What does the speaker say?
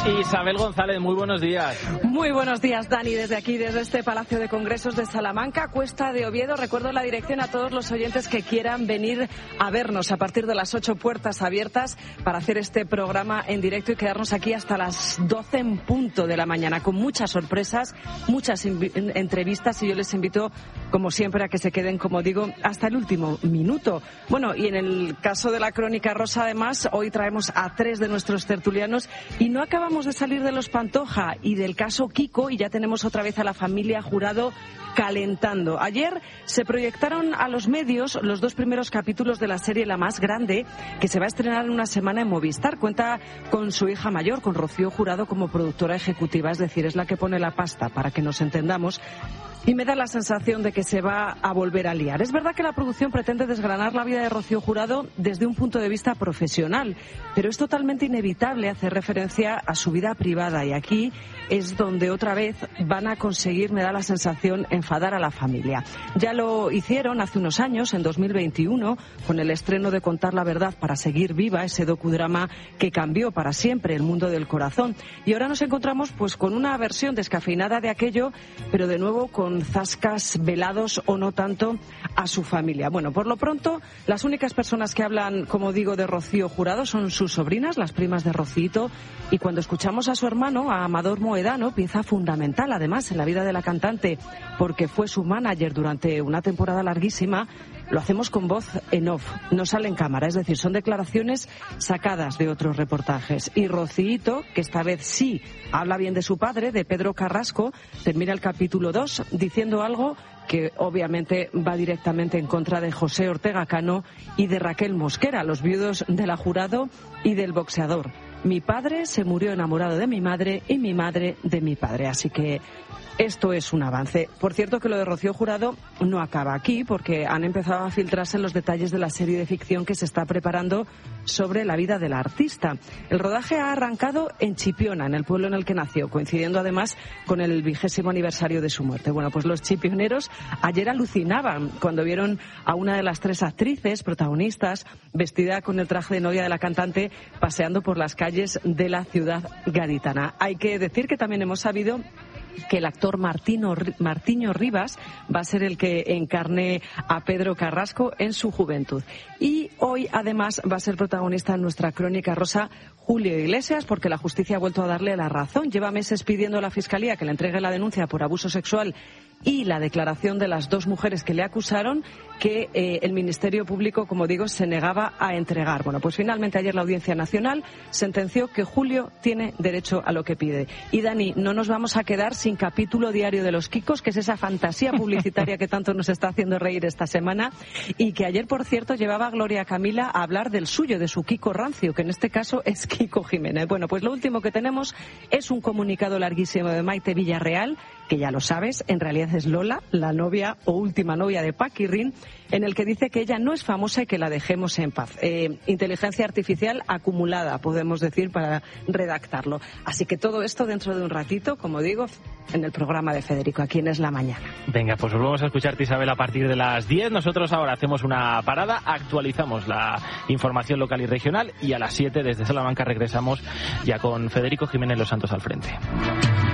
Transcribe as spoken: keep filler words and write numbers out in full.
Isabel González, muy buenos días. Muy buenos días, Dani, desde aquí, desde este Palacio de Congresos de Salamanca, Cuesta de Oviedo. Recuerdo la dirección a todos los oyentes que quieran venir a vernos a partir de las ocho, puertas abiertas para hacer este programa en directo y quedarnos aquí hasta las doce en punto de la mañana, con muchas sorpresas, muchas entrevistas, y yo les invito, como siempre, a que se queden, como digo, hasta el último minuto. Bueno, y en el caso de la Crónica Rosa, además, hoy traemos a tres de nuestros tertulianos y no acabamos de salir de los Pantoja y del caso Kiko, y ya tenemos otra vez a la familia Jurado calentando. Ayer se proyectaron a los medios los dos primeros capítulos de la serie La Más Grande, que se va a estrenar en una semana en Movistar. Cuenta con su hija mayor, con Rocío Jurado, como productora ejecutiva, es decir, es la que pone la pasta, para que nos entendamos. Y me da la sensación de que se va a volver a liar. Es verdad que la producción pretende desgranar la vida de Rocío Jurado desde un punto de vista profesional, pero es totalmente inevitable hacer referencia a su vida privada, y aquí es donde otra vez van a conseguir, me da la sensación, enfadar a la familia. Ya lo hicieron hace unos años, en dos mil veintiuno, con el estreno de Contar la Verdad para seguir viva, ese docudrama que cambió para siempre el mundo del corazón. Y ahora nos encontramos pues con una versión descafeinada de aquello, pero de nuevo con zascas velados o no tanto a su familia. Bueno, por lo pronto, las únicas personas que hablan, como digo, de Rocío Jurado son sus sobrinas, las primas de Rocito, y cuando escuchamos a su hermano, a Amador Moedano, pieza fundamental además en la vida de la cantante, porque fue su manager durante una temporada larguísima, lo hacemos con voz en off, no sale en cámara, es decir, son declaraciones sacadas de otros reportajes. Y Rocito, que esta vez sí habla bien de su padre, de Pedro Carrasco, termina el capítulo dos diciendo algo que obviamente va directamente en contra de José Ortega Cano y de Raquel Mosquera, los viudos de la Jurado y del boxeador. Mi padre se murió enamorado de mi madre y mi madre de mi padre. Así que esto es un avance. Por cierto, que lo de Rocío Jurado no acaba aquí, porque han empezado a filtrarse los detalles de la serie de ficción que se está preparando sobre la vida del artista. El rodaje ha arrancado en Chipiona, en el pueblo en el que nació, coincidiendo además con el vigésimo aniversario de su muerte. Bueno, pues los chipioneros ayer alucinaban cuando vieron a una de las tres actrices protagonistas vestida con el traje de novia de la cantante paseando por las calles de la ciudad gaditana. Hay que decir que también hemos sabido que el actor Martino, Martiño Rivas va a ser el que encarne a Pedro Carrasco en su juventud. Y hoy, además, va a ser protagonista en nuestra Crónica Rosa Julio Iglesias, porque la justicia ha vuelto a darle la razón. Lleva meses pidiendo a la Fiscalía que le entregue la denuncia por abuso sexual y la declaración de las dos mujeres que le acusaron, que eh, el Ministerio Público, como digo, se negaba a entregar. Bueno, pues finalmente ayer la Audiencia Nacional sentenció que Julio tiene derecho a lo que pide. Y Dani, no nos vamos a quedar sin capítulo diario de los Kikos, que es esa fantasía publicitaria que tanto nos está haciendo reír esta semana, y que ayer, por cierto, llevaba a Gloria Camila a hablar del suyo, de su Kiko rancio, que en este caso es Kiko Jiménez. Bueno, pues lo último que tenemos es un comunicado larguísimo de Maite Villarreal, que ya lo sabes, en realidad es Lola, la novia o última novia de Paquirrín, en el que dice que ella no es famosa y que la dejemos en paz. Eh, inteligencia artificial acumulada, podemos decir, para redactarlo. Así que todo esto dentro de un ratito, como digo, en el programa de Federico, aquí en Es la Mañana. Venga, pues volvemos a escucharte, Isabel, a partir de las diez. Nosotros ahora hacemos una parada, actualizamos la información local y regional, y a las siete desde Salamanca regresamos ya con Federico Jiménez Los Santos al frente.